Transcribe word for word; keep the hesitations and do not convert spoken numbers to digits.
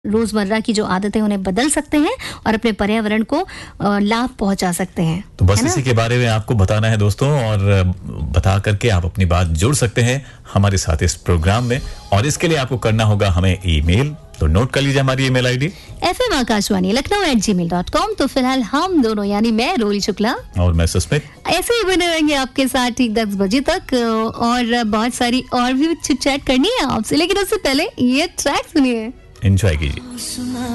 रोजमर्रा की जो आदतें उन्हें बदल सकते हैं और अपने पर्यावरण को लाभ पहुंचा सकते हैं। तो बस इसी के बारे में आपको बताना है दोस्तों, और बता करके आप अपनी बात जोड़ सकते हैं हमारे साथ इस प्रोग्राम में। और इसके लिए आपको करना होगा हमें ईमेल, तो नोट कर लीजिए हमारी email ID F M Akashvani Lucknow eight जी मेल डॉट कॉम। तो फिलहाल हम दोनों यानी मैं रोली शुक्ला और मैं सुस्मित ऐसे ही बने रहेंगे आपके साथ ठीक दस बजे तक, और बहुत सारी और भी चिट चैट करनी है आपसे, लेकिन उससे पहले ये ट्रैक सुनिए, एंजॉय कीजिए।